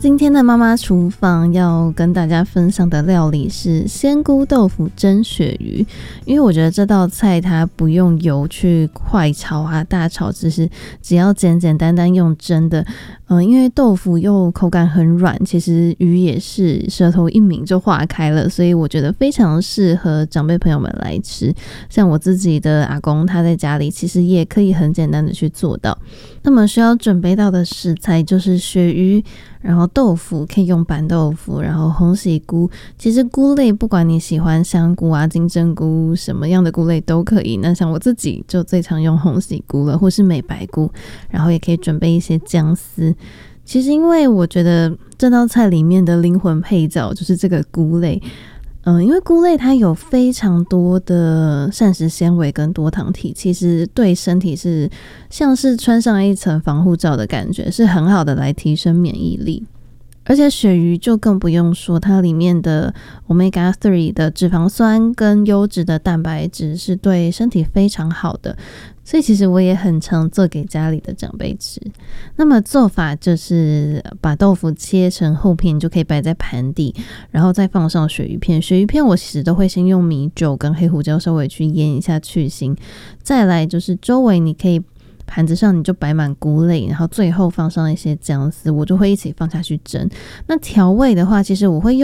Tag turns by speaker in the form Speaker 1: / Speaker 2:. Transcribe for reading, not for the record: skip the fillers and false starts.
Speaker 1: 今天的妈妈厨房要跟大家分享的料理是鲜菇豆腐蒸鳕鱼，因为我觉得这道菜它不用油去快炒啊大炒，只要简简单单用蒸的，因为豆腐又口感很软，其实鱼也是舌头一抿就化开了，所以我觉得非常适合长辈朋友们来吃。像我自己的阿公他在家里其实也可以很简单的去做到。那么需要准备到的食材就是鳕鱼，然后豆腐可以用板豆腐，然后鸿喜菇，其实菇类不管你喜欢香菇啊、金针菇，什么样的菇类都可以。那像我自己就最常用鸿喜菇了，或是美白菇，然后也可以准备一些姜丝。其实因为我觉得这道菜里面的灵魂配角就是这个菇类，因为菇类它有非常多的膳食纤维跟多糖体，其实对身体是像是穿上一层防护罩的感觉，是很好的来提升免疫力。而且鳕鱼就更不用说，它里面的 Omega 3的脂肪酸跟优质的蛋白质是对身体非常好的，所以其实我也很常做给家里的长辈吃。那么做法就是把豆腐切成厚片，就可以摆在盘底，然后再放上鳕鱼片。鳕鱼片我其实都会先用米酒跟黑胡椒稍微去腌一下去腥，再来就是周围你可以盘子上你就摆满菇类，然后最后放上一些姜丝，我就会一起放下去蒸。那调味的话，其实我会用